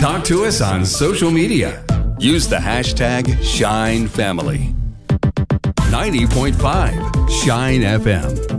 talk to us on social media. Use the hashtag ShineFamily. 90.5 Shine FM.